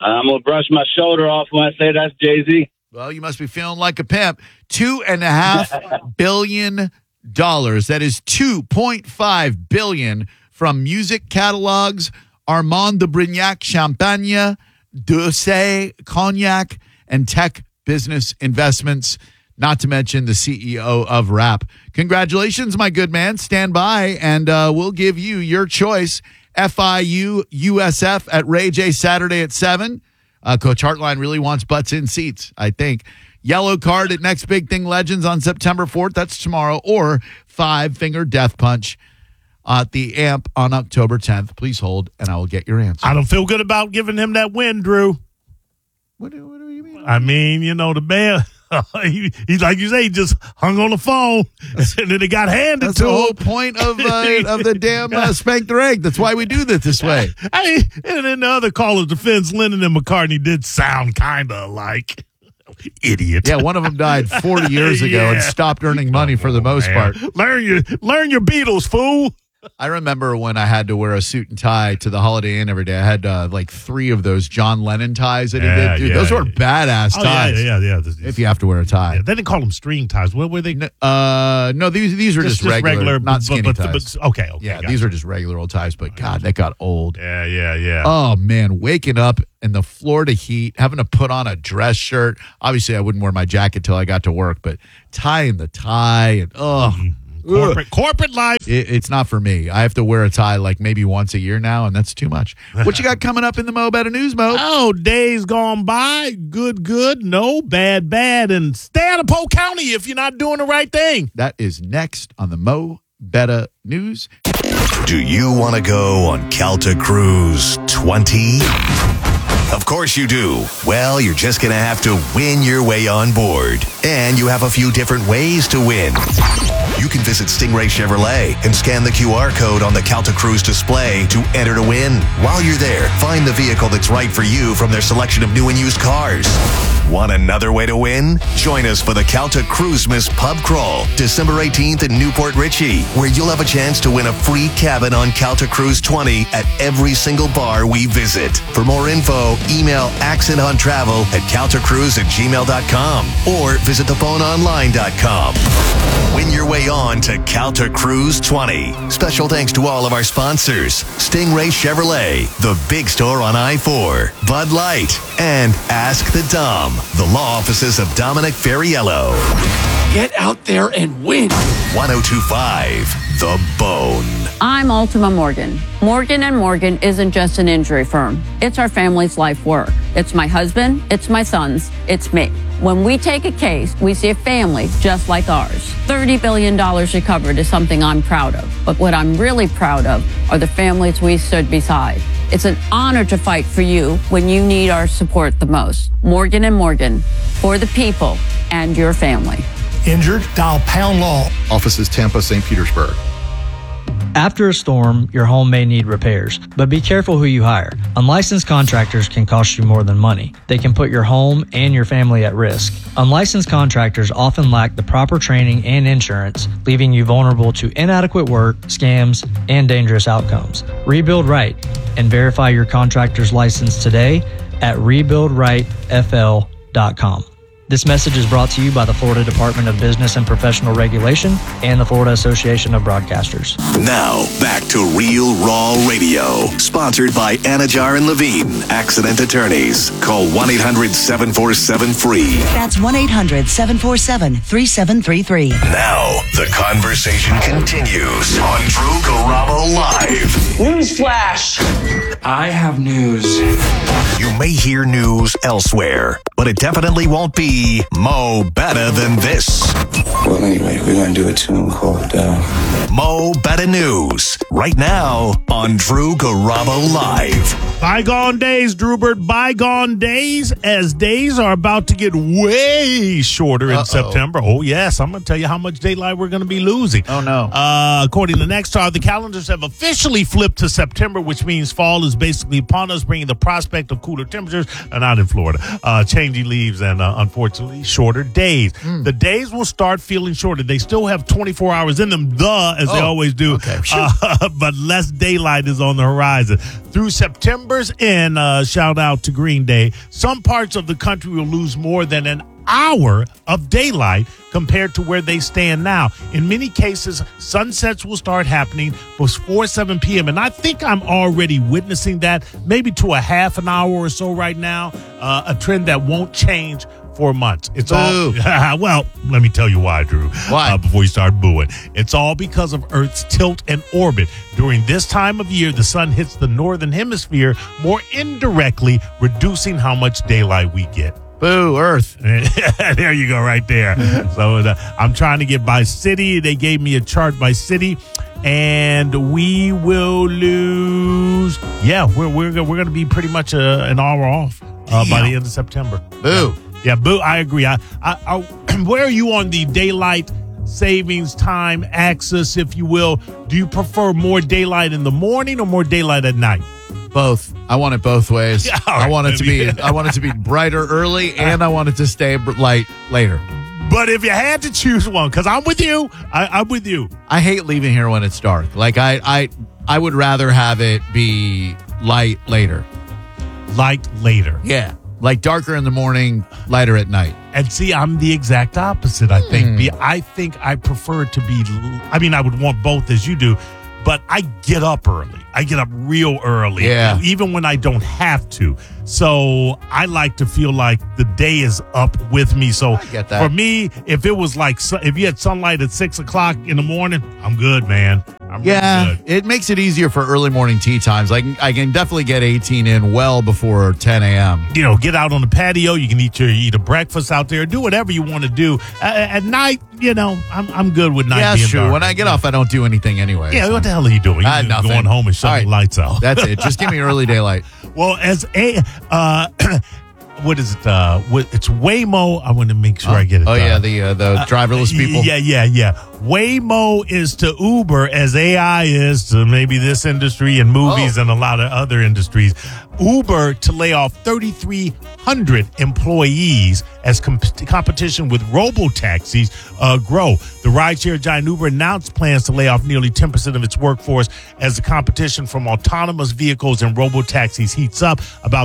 I'm going to brush my shoulder off when I say that's Jay-Z. Well, you must be feeling like a pimp. $2.5 billion. That is $2.5 billion from music catalogs, Armand de Brignac Champagne, Douce Cognac, and tech business investments, not to mention the CEO of Rap. Congratulations, my good man. Stand by, and we'll give you your choice. FIU USF at Ray J Saturday at 7. Coach Hartline really wants butts in seats, I think. Yellow Card at Next Big Thing Legends on September 4th. That's tomorrow. Or Five Finger Death Punch at the AMP on October 10th. Please hold, and I will get your answer. I don't feel good about giving him that win, Drew. What do you mean? I mean, you know, the band, he's like you say, he just hung on the phone, and then it got handed That's to the him. whole point of the damn Spank the Rank. That's why we do this way. And then the other caller's defense, Lennon and McCartney did sound kind of alike. Idiot. Yeah, one of them died 40 years ago and stopped earning money for the most part. Learn your Beatles, fool. I remember when I had to wear a suit and tie to the Holiday Inn every day. I had like 3 of those John Lennon ties that he did. Dude, those were badass ties. Yeah. If you have to wear a tie. Yeah, they didn't call them string ties. What were they? No, these are just regular, not skinny ties. Okay. Yeah, these are just regular old ties, but God, that got old. Yeah. Oh, man, waking up in the Florida heat, having to put on a dress shirt. Obviously, I wouldn't wear my jacket till I got to work, but tying the tie and, Corporate life. It's not for me. I have to wear a tie like maybe once a year now, and that's too much. What you got coming up in the Mo Better News, Mo? Oh, days gone by. Good. No, bad. And stay out of Polk County if you're not doing the right thing. That is next on the Mo Better News. Do you want to go on Calta Cruise 20? Of course you do. Well, you're just going to have to win your way on board. And you have a few different ways to win. You can visit Stingray Chevrolet and scan the QR code on the Calta Cruise display to enter to win. While you're there, find the vehicle that's right for you from their selection of new and used cars. Want another way to win? Join us for the Calta Cruisemas Pub Crawl, December 18th in Newport Richey, where you'll have a chance to win a free cabin on Calta Cruise 20 at every single bar we visit. For more info, email accentontravel@caltacruise@gmail.com or visit thephoneonline.com. Win your way on to Calta Cruise 20. Special thanks to all of our sponsors: Stingray Chevrolet, The Big Store on I-4, Bud Light, and Ask the Dom, the law offices of Dominic Ferriello. Get out there and win. 1025 The Bone. I'm Ultima Morgan. Morgan & Morgan isn't just an injury firm. It's our family's life work. It's my husband, it's my sons, it's me. When we take a case, we see a family just like ours. $30 billion recovered is something I'm proud of. But what I'm really proud of are the families we stood beside. It's an honor to fight for you when you need our support the most. Morgan & Morgan, for the people and your family. Injured? Dial Pound Law. Offices Tampa, St. Petersburg. After a storm, your home may need repairs, but be careful who you hire. Unlicensed contractors can cost you more than money. They can put your home and your family at risk. Unlicensed contractors often lack the proper training and insurance, leaving you vulnerable to inadequate work, scams, and dangerous outcomes. Rebuild right and verify your contractor's license today at rebuildrightfl.com. This message is brought to you by the Florida Department of Business and Professional Regulation and the Florida Association of Broadcasters. Now, back to Real Raw Radio, sponsored by Anajar and Levine, accident attorneys. Call 1-800-747-FREE. That's 1-800-747-3733. Now, the conversation continues on Drew Garabo Live. Newsflash. I have news. You may hear news elsewhere, but it definitely won't be Mo Better Than This. Well, anyway, we're going to do it too and call it down. Mo Better News, right now on Drew Garabo Live. Bygone days, Drewbert, bygone days, as days are about to get way shorter in September. Oh, yes, I'm going to tell you how much daylight we're going to be losing. Oh, no. According to Nexstar, the calendars have officially flipped to September, which means fall is basically upon us, bringing the prospect of cooler temperatures, not in Florida, change changing leaves and unfortunately shorter days. The days will start feeling shorter. They still have 24 hours in them, as they always do. Okay. But less daylight is on the horizon. Through September's end, shout out to Green Day, some parts of the country will lose more than an hour of daylight compared to where they stand now. In many cases, sunsets will start happening before 7 p.m. And I think I'm already witnessing that, maybe to a half an hour or so right now, a trend that won't change for months. It's all well, let me tell you why, Drew. Why? Before you start booing. It's all because of Earth's tilt and orbit. During this time of year, the sun hits the northern hemisphere more indirectly, reducing how much daylight we get. Boo, Earth. There you go, right there. So I'm trying to get by city. They gave me a chart by city, and we will lose. Yeah, we're going to be pretty much an hour off by the end of September. Boo. Yeah, boo. I agree. I where are you on the daylight savings time axis, if you will? Do you prefer more daylight in the morning or more daylight at night? Both. I want it both ways. Yeah, I want it to be. I want it to be brighter early, and I want it to stay light later. But if you had to choose one, because I'm with you, I'm with you. I hate leaving here when it's dark. Like I would rather have it be light later. Light later. Yeah, like darker in the morning, lighter at night. And see, I'm the exact opposite. I think I prefer it to be. I mean, I would want both as you do. But I get up early. I get up real early, even when I don't have to. So I like to feel like the day is up with me. So I get that. For me, if it was like, if you had sunlight at 6 o'clock in the morning, I'm good, man. I'm really good. It makes it easier for early morning tea times. Like I can definitely get 18 in well before 10 a.m. You know, get out on the patio. You can eat a breakfast out there. Do whatever you want to do. At night, you know, I'm good with night. Yeah, being true. dark. When I get off, I don't do anything anyway. Yeah, what the hell are you doing? You're nothing. going home and shutting the lights out. That's it. Just give me early daylight. Well, as a what is it? It's Waymo. I want to make sure I get it. Oh yeah, the driverless people. Yeah. Waymo is to Uber as AI is to maybe this industry and movies and a lot of other industries. Uber to lay off 3,300 employees as competition with robo-taxis grow. The rideshare giant Uber announced plans to lay off nearly 10% of its workforce as the competition from autonomous vehicles and robo-taxis heats up. About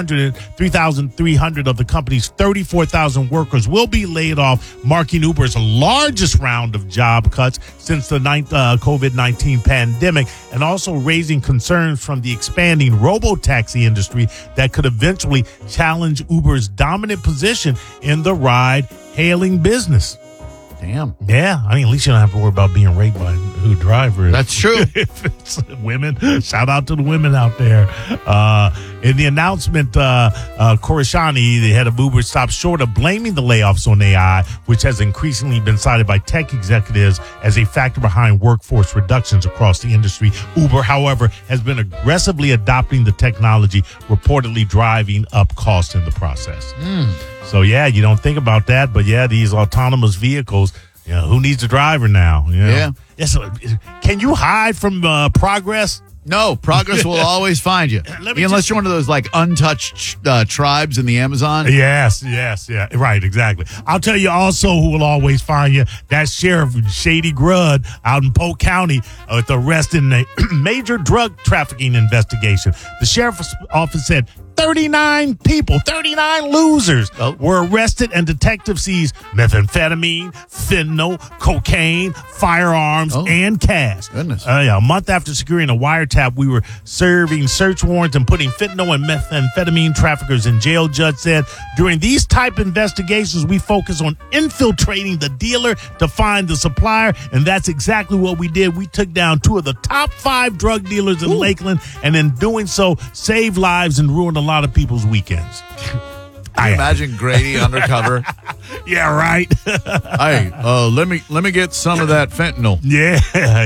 3,300 of the company's 34,000 workers will be laid off, marking Uber's largest round of job cuts since the COVID-19 pandemic, and also raising concerns from the expanding robo-taxi industry that could eventually challenge Uber's dominant position in the ride-hailing business. Damn. Yeah, I mean, at least you don't have to worry about being raped by who driver is. That's true. If it's women, shout out to the women out there. In the announcement, Khorshani, the head of Uber, stopped short of blaming the layoffs on AI, which has increasingly been cited by tech executives as a factor behind workforce reductions across the industry. Uber, however, has been aggressively adopting the technology, reportedly driving up costs in the process. So, yeah, you don't think about that, but, yeah, these autonomous vehicles, you know, who needs a driver now? You know? Yeah. So, can you hide from progress? No, progress will always find you. Unless you're one of those, like, untouched tribes in the Amazon. Yes, yeah. Right, exactly. I'll tell you also who will always find you. That's Sheriff Shady Grudd out in Polk County with arrest in a major drug trafficking investigation. The sheriff's office said 39 people, 39 losers were arrested, and detectives seized methamphetamine, fentanyl, cocaine, firearms, and cash. Goodness. A month after securing a wiretap, we were serving search warrants and putting fentanyl and methamphetamine traffickers in jail, judge said. During these type investigations, we focus on infiltrating the dealer to find the supplier, and that's exactly what we did. We took down 2 of the top 5 drug dealers in Lakeland, and in doing so, saved lives and ruined a lot of people's weekends. Can you imagine Grady undercover? Yeah, right. Hey, let me get some of that fentanyl. Yeah.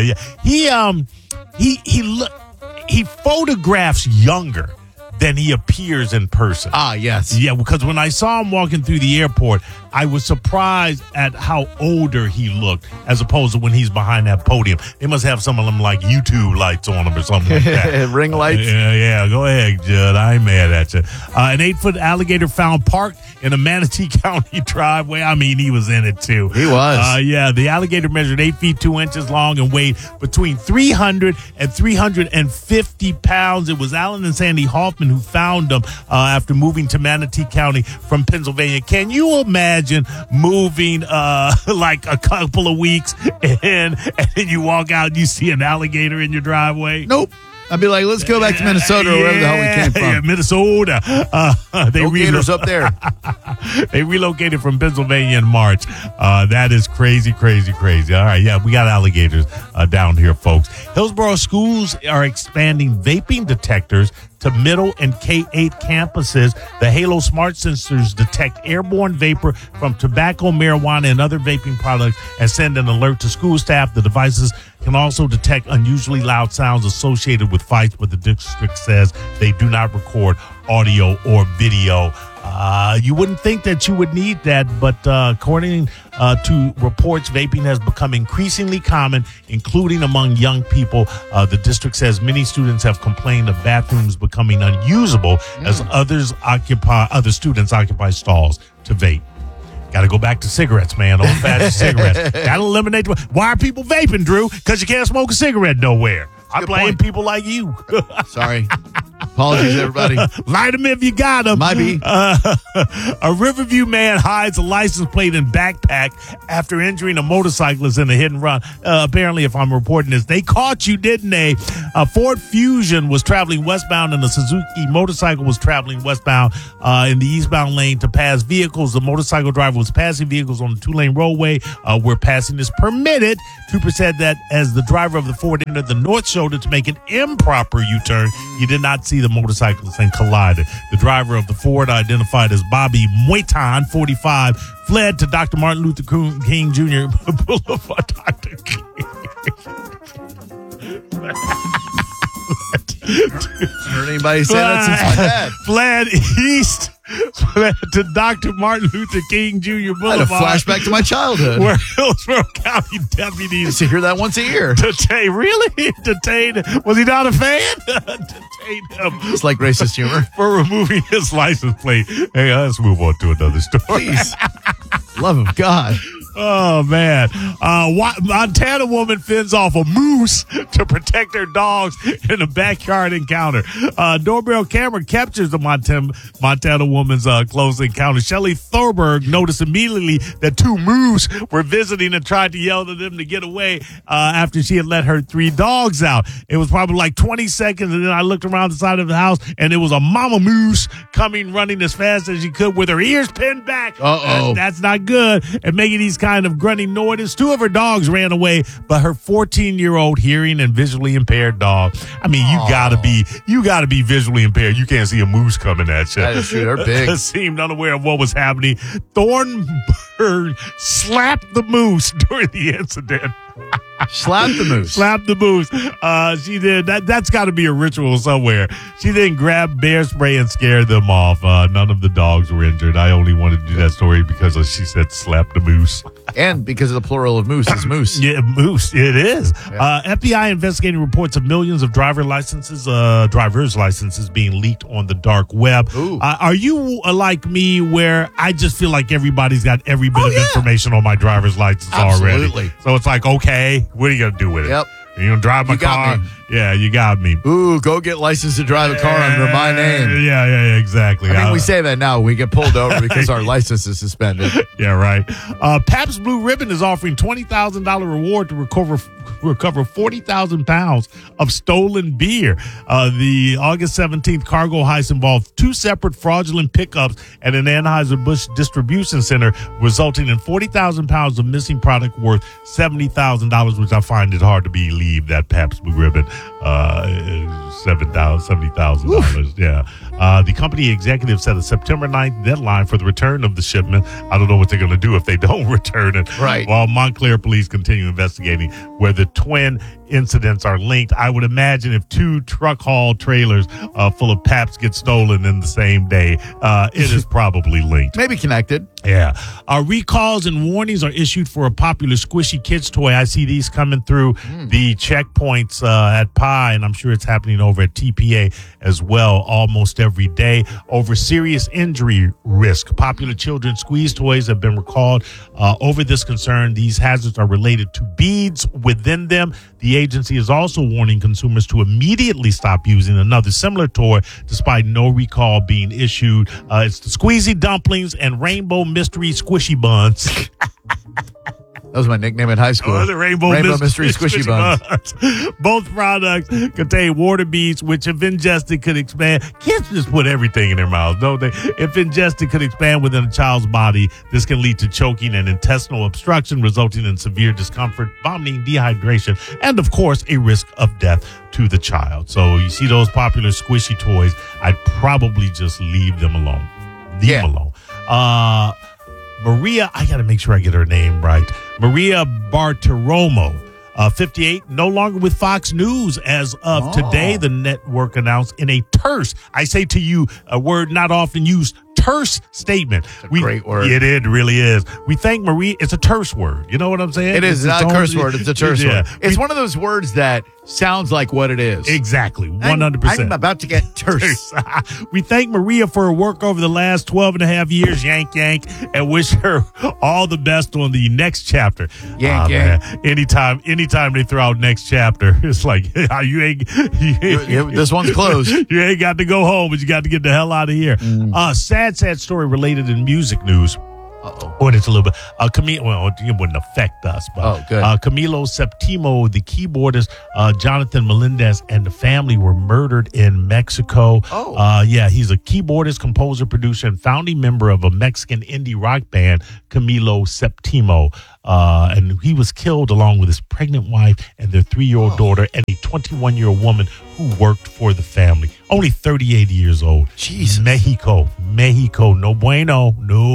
He photographs younger than he appears in person. Ah, yes. Yeah, because when I saw him walking through the airport, I was surprised at how older he looked as opposed to when he's behind that podium. They must have some of them like YouTube lights on him or something like that. Ring lights. Yeah. Go ahead, Judd. I ain't mad at you. An 8-foot alligator found parked in a Manatee County driveway. I mean, he was in it too. He was. The alligator measured 8 feet 2 inches long and weighed between 300 and 350 pounds. It was Alan and Sandy Hoffman who found him after moving to Manatee County from Pennsylvania. Can you imagine moving like a couple of weeks and then you walk out and you see an alligator in your driveway? Nope. I'd be like, let's go back to Minnesota or wherever the hell we came from. Yeah, Minnesota. No gators up there. They relocated from Pennsylvania in March. That is crazy. All right, yeah, we got alligators down here, folks. Hillsborough schools are expanding vaping detectors to middle and K-8 campuses. The Halo Smart Sensors detect airborne vapor from tobacco, marijuana, and other vaping products and send an alert to school staff. The devices can also detect unusually loud sounds associated with fights, but the district says they do not record audio or video. You wouldn't think that you would need that, but according to reports, vaping has become increasingly common, including among young people. The district says many students have complained of bathrooms becoming unusable as other students occupy stalls to vape. Got to go back to cigarettes, man. Old-fashioned cigarettes. Got to eliminate. Why are people vaping, Drew? Because you can't smoke a cigarette nowhere. I blame people like you. Sorry. Apologies, everybody. Light them if you got them. Might be. A Riverview man hides a license plate in backpack after injuring a motorcyclist in a hit and run. Apparently, if I'm reporting this, they caught you, didn't they? A Ford Fusion was traveling westbound and a Suzuki motorcycle was traveling westbound in the eastbound lane to pass vehicles. The motorcycle driver was passing vehicles on the 2-lane roadway where passing is permitted. Trooper said that as the driver of the Ford entered the north shoulder to make an improper U-turn, he did not see the motorcyclist and collided. The driver of the Ford, identified as Bobby Moitan, 45, fled to Dr. Martin Luther King Jr. Boulevard. Dr. King. Heard anybody say that since my dad? Fled east to Dr. Martin Luther King Jr. Boulevard. I had a flashback to my childhood. Where Hillsborough County deputies used to hear that once a year. Detained. Was he not a fan? Detained him. It's like racist humor. For removing his license plate. Hey, let's move on to another story. Please. Love of God. Oh, man. Montana woman fends off a moose to protect her dogs in a backyard encounter. Doorbell camera captures the Montana woman's close encounter. Shelley Thorberg noticed immediately that 2 moose were visiting and tried to yell to them to get away after she had let her 3 dogs out. It was probably like 20 seconds, and then I looked around the side of the house, and it was a mama moose coming running as fast as she could with her ears pinned back. Uh-oh. That's not good. And making these kind of grunting noises. 2 of her dogs ran away, but her 14-year-old hearing and visually impaired dog. I mean, you gotta be visually impaired. You can't see a moose coming at you. That is true. They're big. Seemed unaware of what was happening. Thornburg slapped the moose during the incident. Slap the moose. Slap the moose. She did. That's got to be a ritual somewhere. She then grabbed bear spray and scared them off. None of the dogs were injured. I only wanted to do that story because she said slap the moose. And because of the plural of moose is moose. Yeah, moose. It is. Yeah. FBI investigating reports of millions of driver's licenses being leaked on the dark web. Are you like me where I just feel like everybody's got every bit of information on my driver's license already? So it's like, okay, what are you going to do with it? Yep. You gonna drive my car? Yeah, you got me. Ooh, go get license to drive a car under my name. Yeah, exactly. I mean, we say that now. We get pulled over because our license is suspended. Yeah, right. Pabst Blue Ribbon is offering $20,000 reward to recover 40,000 pounds of stolen beer. The August 17th cargo heist involved 2 separate fraudulent pickups at an Anheuser-Busch distribution center, resulting in 40,000 pounds of missing product worth $70,000, which I find it hard to believe that Pabst Blue Ribbon $70,000. Yeah. The company executive set a September 9th deadline for the return of the shipment. I don't know what they're going to do if they don't return it. Right. While Montclair police continue investigating where the twin incidents are linked. I would imagine if 2 truck haul trailers full of Paps get stolen in the same day, it is probably linked. Maybe connected. Yeah. Recalls and warnings are issued for a popular Squishy Kids toy. I see these coming through the checkpoints at PI, and I'm sure it's happening over at TPA as well almost every day, over serious injury risk. Popular children's squeeze toys have been recalled over this concern. These hazards are related to beads within them. The agency is also warning consumers to immediately stop using another similar toy despite no recall being issued. It's the Squeezy Dumplings and Rainbow Mystery Squishy Buns. That was my nickname in high school. Oh, the Rainbow Mystery Squishy Buns. Both products contain water beads, which if ingested could expand. Kids just put everything in their mouths, don't they? If ingested could expand within a child's body, this can lead to choking and intestinal obstruction, resulting in severe discomfort, vomiting, dehydration, and of course, a risk of death to the child. So you see those popular squishy toys, I'd probably just leave them alone. Leave them alone. Maria, I got to make sure I get her name right. Maria Bartiromo, 58, no longer with Fox News as of today. The network announced in a terse, I say to you, a word not often used, terse statement. Great word. It really is. We thank Maria. It's a terse word. You know what I'm saying? It is not a curse word. It's a terse word. Yeah. It's one of those words that sounds like what it is. Exactly. 100%. I'm about to get terse. We thank Maria for her work over the last 12 and a half years, yank, and wish her all the best on the next chapter. Yank. Man. Anytime they throw out next chapter, it's like, you ain't This one's closed. You ain't got to go home, but you got to get the hell out of here. Sad story related in music news. Oh, it's a little bit. It wouldn't affect us, but good. Camilo Septimo, the keyboardist, Jonathan Melendez, and the family were murdered in Mexico. He's a keyboardist, composer, producer, and founding member of a Mexican indie rock band, Camilo Septimo. And he was killed along with his pregnant wife and their 3-year-old daughter and a 21-year-old woman who worked for the family. Only 38 years old. Jesus. Mexico. No bueno.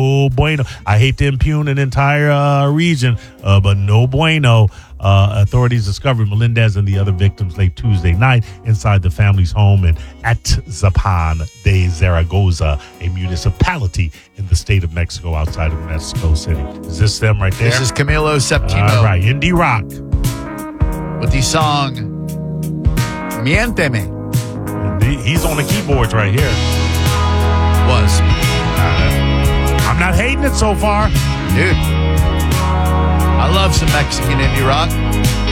I hate to impugn an entire region, but no bueno. Authorities discovered Melendez and the other victims late Tuesday night inside the family's home in Atzapan de Zaragoza, a municipality in the state of Mexico outside of Mexico City. Is this them right there? This is Camilo Septimo. All right, indie rock. With the song Miénteme. He's on the keyboards right here. Was. I'm not hating it so far. Dude. I love some Mexican indie rock.